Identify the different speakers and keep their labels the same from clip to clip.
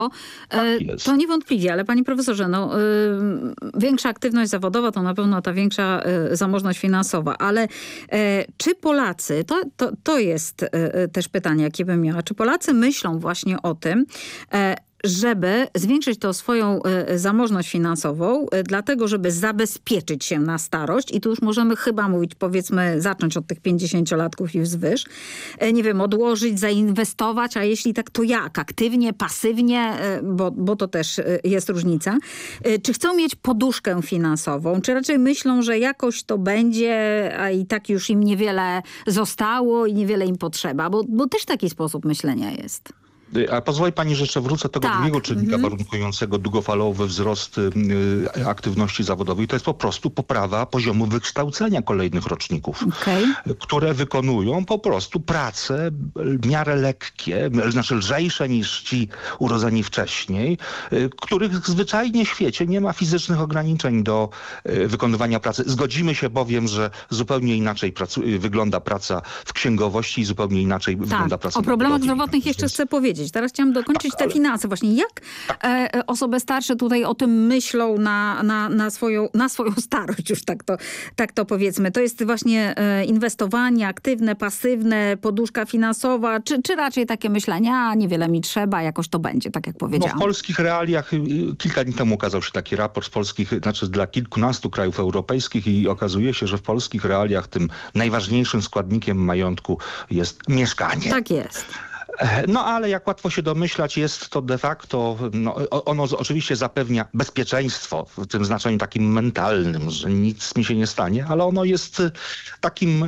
Speaker 1: Tak jest.
Speaker 2: To niewątpliwie, ale panie profesorze, większa aktywność zawodowa to na pewno ta większa zamożność finansowa, ale czy Polacy, to jest też pytanie, jakie bym miała, czy Polacy myślą właśnie o tym, żeby zwiększyć tą swoją zamożność finansową, dlatego żeby zabezpieczyć się na starość i tu już możemy chyba mówić, powiedzmy, zacząć od tych 50-latków i wzwyż. Nie wiem, odłożyć, zainwestować, a jeśli tak, to jak? Aktywnie, pasywnie, bo to też jest różnica. Czy chcą mieć poduszkę finansową, czy raczej myślą, że jakoś to będzie, a i tak już im niewiele zostało i niewiele im potrzeba, bo też taki sposób myślenia jest.
Speaker 1: A pozwoli pani, że jeszcze wrócę do tego drugiego czynnika warunkującego długofalowy wzrost aktywności zawodowej. To jest po prostu poprawa poziomu wykształcenia kolejnych roczników, które wykonują po prostu prace w miarę lekkie, znaczy lżejsze niż ci urodzeni wcześniej, których zwyczajnie w świecie nie ma fizycznych ograniczeń do wykonywania pracy. Zgodzimy się bowiem, że zupełnie inaczej wygląda praca w księgowości i zupełnie inaczej wygląda praca
Speaker 2: o
Speaker 1: na
Speaker 2: problemach
Speaker 1: budowie.
Speaker 2: zdrowotnych jeszcze chcę powiedzieć. Teraz chciałam dokończyć te finanse. Właśnie jak osoby starsze tutaj o tym myślą na swoją starość, już tak to powiedzmy. To jest właśnie inwestowanie aktywne, pasywne, poduszka finansowa, czy raczej takie myślenie, a niewiele mi trzeba, jakoś to będzie, tak jak powiedziałam.
Speaker 1: W polskich realiach, kilka dni temu ukazał się taki raport z polskich, znaczy dla kilkunastu krajów europejskich i okazuje się, że w polskich realiach tym najważniejszym składnikiem majątku jest mieszkanie.
Speaker 2: Tak jest.
Speaker 1: Ale jak łatwo się domyślać, jest to de facto, ono oczywiście zapewnia bezpieczeństwo w tym znaczeniu takim mentalnym, że nic mi się nie stanie, ale ono jest takim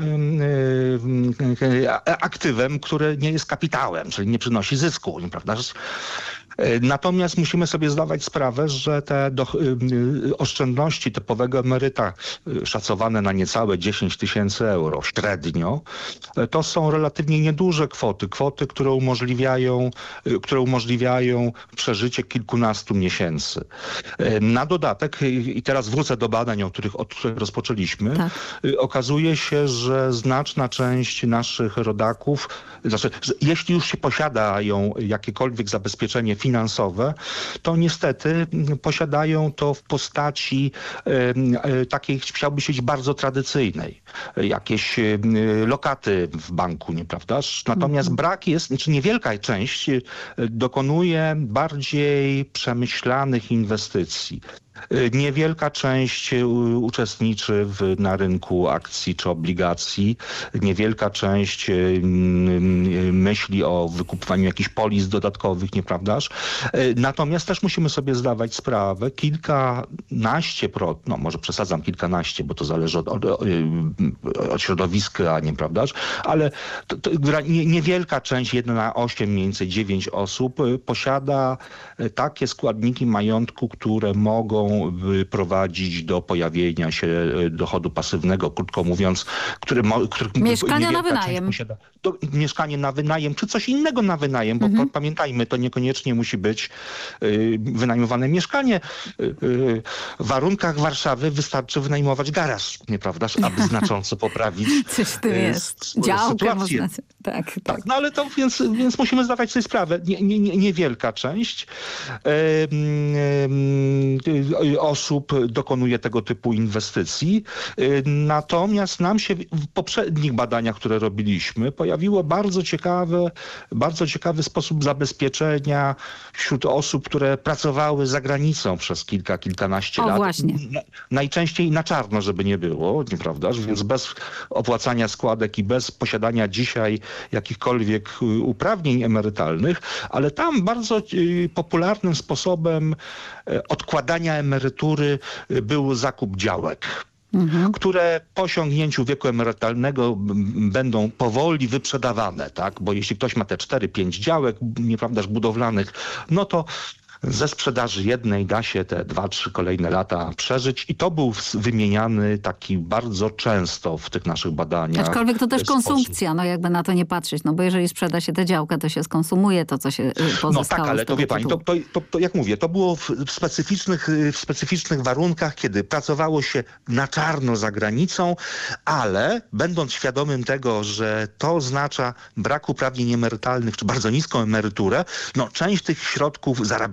Speaker 1: aktywem, które nie jest kapitałem, czyli nie przynosi zysku, nieprawda? Natomiast musimy sobie zdawać sprawę, że te oszczędności typowego emeryta szacowane na niecałe 10 000 euro średnio, to są relatywnie nieduże kwoty, które umożliwiają przeżycie kilkunastu miesięcy. Na dodatek, i teraz wrócę do badań, od których rozpoczęliśmy, okazuje się, że znaczna część naszych rodaków, znaczy, że jeśli już się posiadają jakiekolwiek zabezpieczenie finansowe, to niestety posiadają to w postaci takiej, chciałby się powiedzieć, bardzo tradycyjnej. Jakieś lokaty w banku, nieprawdaż? Natomiast brak jest, znaczy niewielka część dokonuje bardziej przemyślanych inwestycji. Niewielka część uczestniczy na rynku akcji czy obligacji. Niewielka część myśli o wykupywaniu jakichś polis dodatkowych, nieprawdaż? Natomiast też musimy sobie zdawać sprawę, kilkanaście, może przesadzam kilkanaście, bo to zależy od środowiska, nieprawdaż? Ale niewielka część, 1 na 8, mniej więcej 9 osób posiada takie składniki majątku, które mogą prowadzić do pojawienia się dochodu pasywnego, krótko mówiąc,
Speaker 2: mieszkania na wynajem.
Speaker 1: Mieszkanie na wynajem, czy coś innego na wynajem, bo pamiętajmy, to niekoniecznie musi być wynajmowane mieszkanie. W warunkach Warszawy wystarczy wynajmować garaż, nieprawdaż, aby znacząco poprawić sytuację. Tak. Ale to więc musimy zdawać sobie sprawę. Niewielka część osób dokonuje tego typu inwestycji. Natomiast nam się w poprzednich badaniach, które robiliśmy, pojawiło bardzo ciekawy sposób zabezpieczenia wśród osób, które pracowały za granicą przez kilkanaście lat.
Speaker 2: Właśnie.
Speaker 1: Najczęściej na czarno, żeby nie było, nieprawdaż? Więc bez opłacania składek i bez posiadania dzisiaj jakichkolwiek uprawnień emerytalnych, ale tam bardzo popularnym sposobem odkładania emerytury był zakup działek, które po osiągnięciu wieku emerytalnego będą powoli wyprzedawane, tak? Bo jeśli ktoś ma te 4-5 działek, nieprawdaż, budowlanych, no to Ze sprzedaży jednej da się te 2-3 kolejne lata przeżyć i to był wymieniany taki bardzo często w tych naszych badaniach.
Speaker 2: Aczkolwiek to też
Speaker 1: sposób.
Speaker 2: konsumpcja, no jakby na to nie patrzeć, no bo jeżeli sprzeda się tę działkę, to się skonsumuje to, co się pozostało.
Speaker 1: No tak, ale
Speaker 2: z
Speaker 1: to
Speaker 2: tego
Speaker 1: wie pani,
Speaker 2: tytułu.
Speaker 1: to jak mówię, to było w specyficznych warunkach, kiedy pracowało się na czarno za granicą, ale będąc świadomym tego, że to oznacza brak uprawnień emerytalnych, czy bardzo niską emeryturę, no część tych środków